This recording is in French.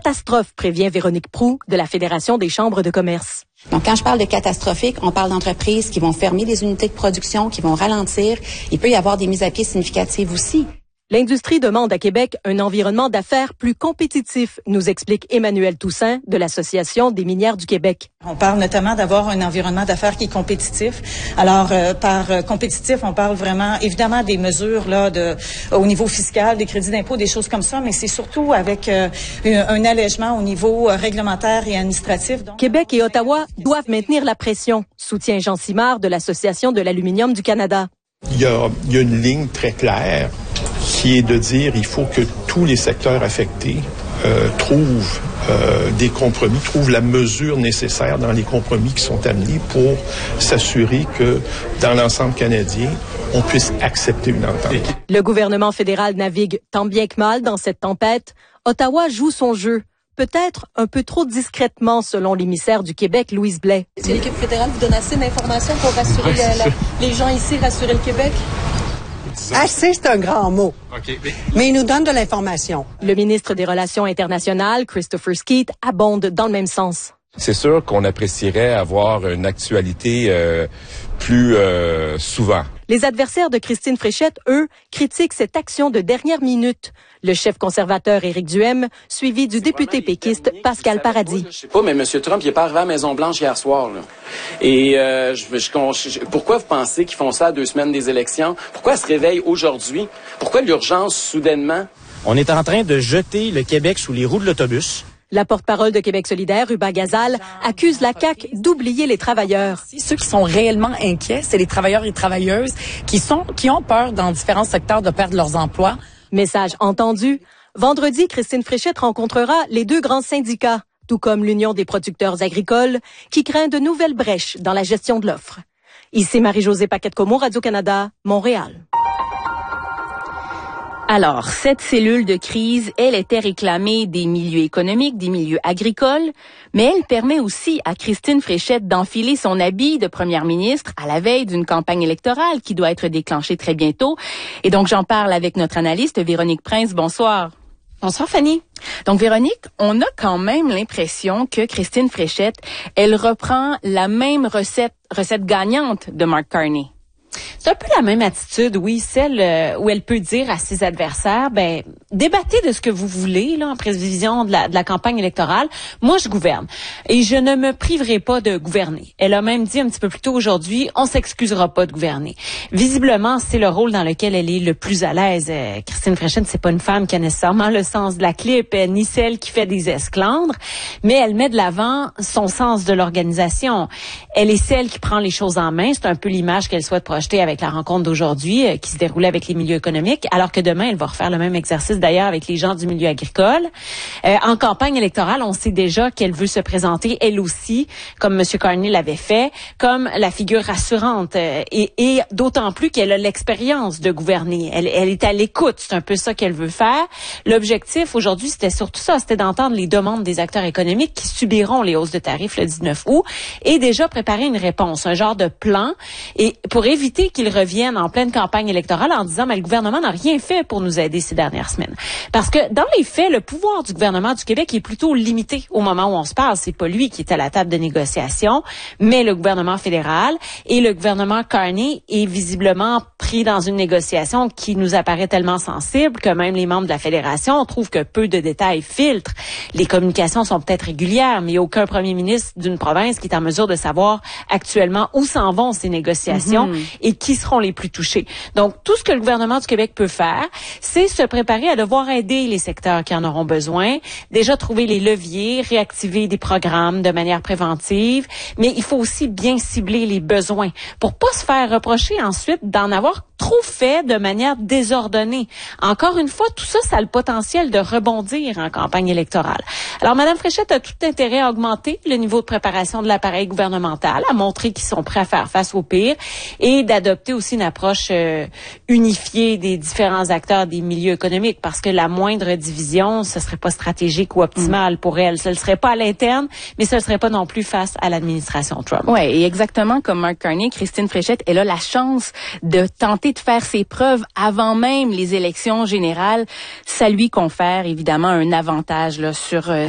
catastrophe, prévient Véronique Proulx de la Fédération des chambres de commerce. Donc, quand je parle de catastrophique, on parle d'entreprises qui vont fermer des unités de production, qui vont ralentir. Il peut y avoir des mises à pied significatives aussi. L'industrie demande à Québec un environnement d'affaires plus compétitif, nous explique Emmanuel Toussaint de l'Association des minières du Québec. On parle notamment d'avoir un environnement d'affaires qui est compétitif. Alors, par compétitif, on parle vraiment, évidemment, des mesures là au niveau fiscal, des crédits d'impôt, des choses comme ça, mais c'est surtout avec un allègement au niveau réglementaire et administratif. Donc, Québec et Ottawa doivent maintenir la pression, soutient Jean Simard de l'Association de l'aluminium du Canada. Il y a une ligne très claire qui est de dire il faut que tous les secteurs affectés trouvent des compromis, trouvent la mesure nécessaire dans les compromis qui sont amenés pour s'assurer que dans l'ensemble canadien, on puisse accepter une entente. Le gouvernement fédéral navigue tant bien que mal dans cette tempête. Ottawa joue son jeu. Peut-être un peu trop discrètement, selon l'émissaire du Québec, Louise Blais. Est-ce que l'équipe fédérale vous donne assez d'informations pour rassurer les gens ici, rassurer le Québec? Assez, c'est un grand mot. Okay. Mais il nous donne de l'information. Le ministre des Relations internationales, Christopher Skeet, abonde dans le même sens. C'est sûr qu'on apprécierait avoir une actualité plus souvent. Les adversaires de Christine Fréchette, eux, critiquent cette action de dernière minute. Le chef conservateur Éric Duhaime, suivi du député péquiste Pascal Paradis. Je sais pas, mais M. Trump, il est pas arrivé à la Maison-Blanche hier soir. Là. Et pourquoi vous pensez qu'ils font ça à 2 semaines des élections? Pourquoi ils se réveillent aujourd'hui? Pourquoi l'urgence soudainement? On est en train de jeter le Québec sous les roues de l'autobus. La porte-parole de Québec solidaire, Ruba Gazal, accuse la CAQ d'oublier les travailleurs. Ceux qui sont réellement inquiets, c'est les travailleurs et travailleuses qui ont peur dans différents secteurs de perdre leurs emplois. Message entendu. Vendredi, Christine Fréchette rencontrera les 2 grands syndicats, tout comme l'Union des producteurs agricoles, qui craint de nouvelles brèches dans la gestion de l'offre. Ici Marie-Josée Paquette-Comeau, Radio-Canada, Montréal. Alors, cette cellule de crise, elle était réclamée des milieux économiques, des milieux agricoles, mais elle permet aussi à Christine Fréchette d'enfiler son habit de première ministre à la veille d'une campagne électorale qui doit être déclenchée très bientôt. Et donc, j'en parle avec notre analyste Véronique Prince. Bonsoir. Bonsoir, Fanny. Donc, Véronique, on a quand même l'impression que Christine Fréchette, elle reprend la même recette gagnante de Mark Carney. C'est un peu la même attitude, oui, celle où elle peut dire à ses adversaires, débattez de ce que vous voulez, là, en prévision de la campagne électorale. Moi, je gouverne. Et je ne me priverai pas de gouverner. Elle a même dit un petit peu plus tôt aujourd'hui, on s'excusera pas de gouverner. Visiblement, c'est le rôle dans lequel elle est le plus à l'aise. Christine Fréchette, c'est pas une femme qui a nécessairement le sens de la clip, ni celle qui fait des esclandres, mais elle met de l'avant son sens de l'organisation. Elle est celle qui prend les choses en main. C'est un peu l'image qu'elle souhaite projeter avec la rencontre d'aujourd'hui qui se déroulait avec les milieux économiques, alors que demain, elle va refaire le même exercice d'ailleurs avec les gens du milieu agricole. En campagne électorale, on sait déjà qu'elle veut se présenter, elle aussi, comme M. Carney l'avait fait, comme la figure rassurante et d'autant plus qu'elle a l'expérience de gouverner. Elle est à l'écoute, c'est un peu ça qu'elle veut faire. L'objectif aujourd'hui, c'était surtout ça, c'était d'entendre les demandes des acteurs économiques qui subiront les hausses de tarifs le 19 août et déjà préparer une réponse, un genre de plan et pour éviter qu'ils reviennent en pleine campagne électorale en disant mais le gouvernement n'a rien fait pour nous aider ces dernières semaines. Parce que dans les faits, le pouvoir du gouvernement du Québec est plutôt limité au moment où on se parle. C'est pas lui qui est à la table de négociation, mais le gouvernement fédéral et le gouvernement Carney est visiblement pris dans une négociation qui nous apparaît tellement sensible que même les membres de la fédération trouvent que peu de détails filtrent. Les communications sont peut-être régulières, mais il n'y a aucun premier ministre d'une province qui est en mesure de savoir actuellement où s'en vont ces négociations et qui seront les plus touchés. Donc, tout ce que le gouvernement du Québec peut faire, c'est se préparer à devoir aider les secteurs qui en auront besoin, déjà trouver les leviers, réactiver des programmes de manière préventive, mais il faut aussi bien cibler les besoins pour pas se faire reprocher ensuite d'en avoir trop fait de manière désordonnée. Encore une fois, tout ça, ça a le potentiel de rebondir en campagne électorale. Alors, Mme Fréchette a tout intérêt à augmenter le niveau de préparation de l'appareil gouvernemental, à montrer qu'ils sont prêts à faire face au pire et d'adopter aussi une approche unifiée des différents acteurs des milieux économiques parce que la moindre division, ce serait pas stratégique ou optimal pour elle. Ce ne serait pas à l'interne, mais ce ne serait pas non plus face à l'administration Trump. Oui, et exactement comme Mark Carney, Christine Fréchette, elle a la chance de tenter de faire ses preuves avant même les élections générales. Ça lui confère évidemment un avantage là, sur